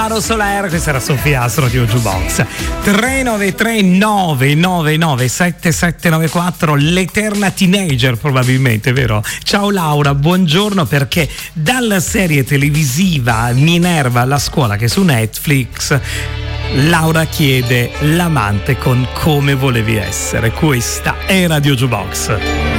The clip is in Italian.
Alvaro Soler, questa era Sofia Astro di Jukebox. 393 999 7794, l'eterna teenager probabilmente, vero? Ciao Laura, buongiorno, perché dalla serie televisiva Minerva alla scuola, che è su Netflix, Laura chiede l'amante con Come volevi essere. Questa è Radio Jukebox.